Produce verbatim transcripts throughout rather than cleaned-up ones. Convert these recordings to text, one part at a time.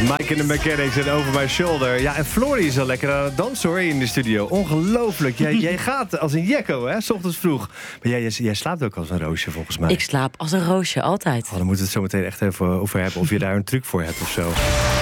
Mike en de Mechanics en Over My Shoulder. Ja, en Flory is al lekker aan het dansen hoor in de studio. Ongelooflijk. Jij, jij gaat als een jekko, hè, 's ochtends vroeg. Maar jij, jij slaapt ook als een roosje, volgens mij. Ik slaap als een roosje, altijd. Oh, dan moeten we het zo meteen echt even over hebben of je daar een truc voor hebt of zo.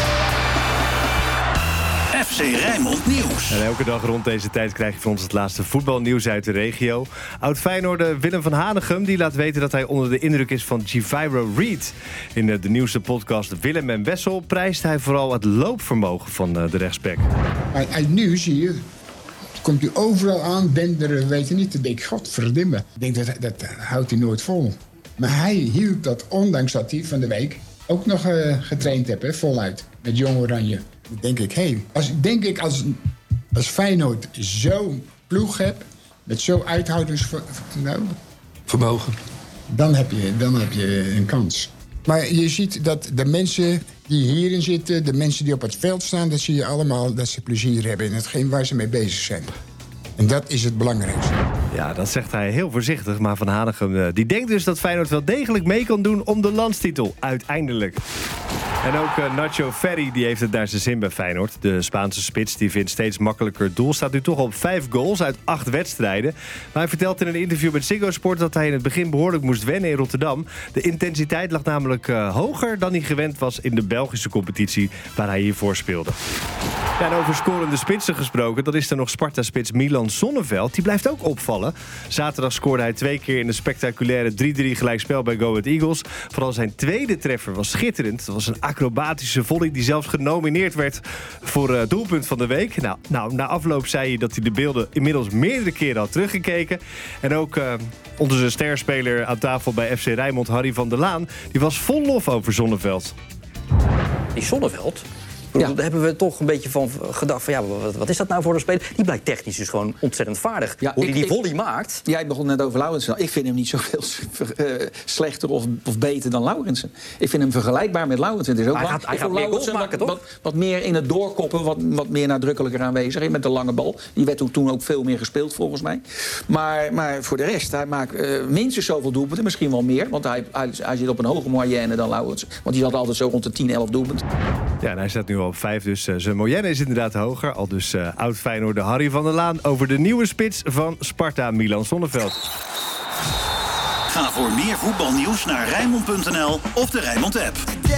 F C Rijnmond Nieuws. En elke dag rond deze tijd krijg je van ons het laatste voetbalnieuws uit de regio. Oud-Feyenoorder Willem van Hanegem die laat weten dat hij onder de indruk is van Giviro Reed. In de nieuwste podcast Willem en Wessel prijst hij vooral het loopvermogen van de rechtsback. En nu zie je, komt hij overal aan, denderen, weet je niet. Dan denk ik, godverdomme. Ik denk, dat, dat houdt hij nooit vol. Maar hij hield dat, ondanks dat hij van de week ook nog uh, getraind heeft, hè, voluit. Met Jong Oranje. Dan denk ik, hé, hey, als, denk ik als, als Feyenoord zo'n ploeg hebt, met zo'n uithoudingsvermogen, nou, vermogen, dan heb je, dan heb je een kans. Maar je ziet dat de mensen die hierin zitten, de mensen die op het veld staan, dat zie je allemaal dat ze plezier hebben in hetgeen waar ze mee bezig zijn. En dat is het belangrijkste. Ja, dat zegt hij heel voorzichtig. Maar Van Hanegem die denkt dus dat Feyenoord wel degelijk mee kan doen om de landstitel. Uiteindelijk. En ook uh, Nacho Ferri die heeft het naar zijn zin bij Feyenoord. De Spaanse spits die vindt steeds makkelijker het doel. Staat nu toch op vijf goals uit acht wedstrijden. Maar hij vertelt in een interview met Ziggo Sport dat hij in het begin behoorlijk moest wennen in Rotterdam. De intensiteit lag namelijk uh, hoger dan hij gewend was in de Belgische competitie waar hij hiervoor speelde. Ja, en over scorende spitsen gesproken, dat is er nog Sparta-spits Milan Zonneveld. Die blijft ook opvallen. Zaterdag scoorde hij twee keer in de spectaculaire drie drie gelijkspel bij Go Ahead Eagles. Vooral zijn tweede treffer was schitterend. Dat was een acrobatische volley die zelfs genomineerd werd voor uh, doelpunt van de week. Nou, nou, na afloop zei hij dat hij de beelden inmiddels meerdere keren had teruggekeken. En ook uh, onze sterspeler aan tafel bij F C Rijnmond, Harry van der Laan, die was vol lof over Zonneveld. Die Zonneveld? Ja. Daar hebben we toch een beetje van gedacht van ja, wat, wat is dat nou voor een speler? Die blijkt technisch dus gewoon ontzettend vaardig. Ja, Hoe hij die volley maakt. Jij begon net over Laurensen. Ik vind hem niet zoveel uh, slechter of, of beter dan Laurensen. Ik vind hem vergelijkbaar met Laurensen. Het is ook hij gaat, hij gaat meer goals maken, toch? Wat, wat meer in het doorkoppen, wat, wat meer nadrukkelijker aanwezig. Met de lange bal. Die werd toen ook veel meer gespeeld volgens mij. Maar, maar voor de rest, hij maakt uh, minstens zoveel doelpunten. Misschien wel meer, want hij, hij, hij zit op een hoge moyenne dan Laurensen. Want die had altijd zo rond de tien, elf doelpunten. Ja, en hij staat nu op vijf, dus uh, zijn moyenne is inderdaad hoger. Al dus uh, oud-Feyenoorder Harry van der Laan over de nieuwe spits van Sparta, Milan Zonneveld. Ga voor meer voetbalnieuws naar Rijnmond punt n l of de Rijnmond app.